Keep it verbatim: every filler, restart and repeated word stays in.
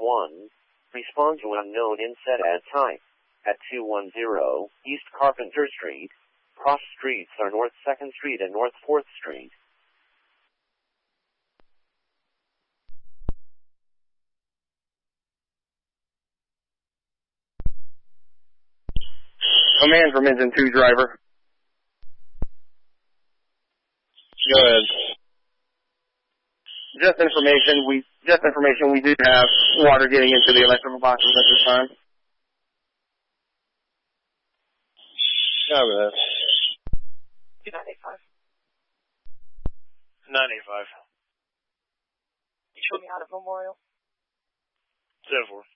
one. Respond to unknown inset as type. At two one zero East Carpenter Street. Cross streets are North second Street and North fourth Street. Command from engine two driver. Go ahead. Just information, we just information we do have water getting into the electrical boxes at this time. Copy that. nine eight five. nine eight five. You show me out at Memorial. seven four.